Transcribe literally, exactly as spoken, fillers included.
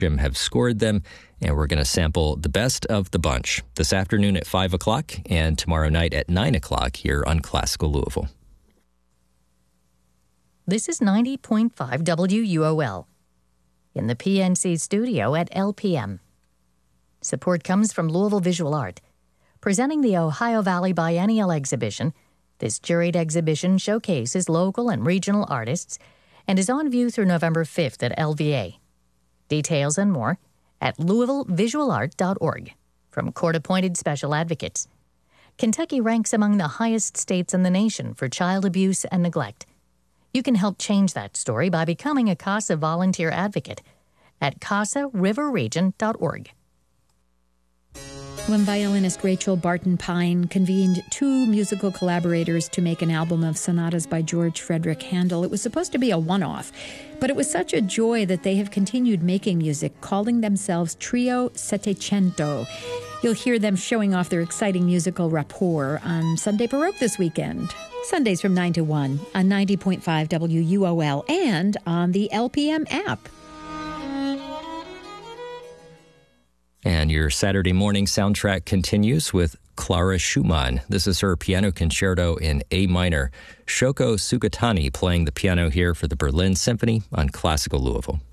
have scored them, and we're going to sample the best of the bunch this afternoon at five o'clock and tomorrow night at nine o'clock here on Classical Louisville. This is ninety point five W U O L in the P N C studio at L P M. Support comes from Louisville Visual Art. Presenting the Ohio Valley Biennial Exhibition, this juried exhibition showcases local and regional artists and is on view through November fifth at L V A. Details and more at louisville visual art dot org from court-appointed special advocates. Kentucky ranks among the highest states in the nation for child abuse and neglect. You can help change that story by becoming a CASA volunteer advocate at casa river region dot org. When violinist Rachel Barton Pine convened two musical collaborators to make an album of sonatas by George Frederick Handel, it was supposed to be a one-off, but it was such a joy that they have continued making music, calling themselves Trio Settecento. You'll hear them showing off their exciting musical rapport on Sunday Baroque this weekend. Sundays from nine to one on ninety point five W U O L and on the L P M app. And your Saturday morning soundtrack continues with Clara Schumann. This is her piano concerto in A minor. Shoko Sukatani playing the piano here for the Berlin Symphony on Classical Louisville.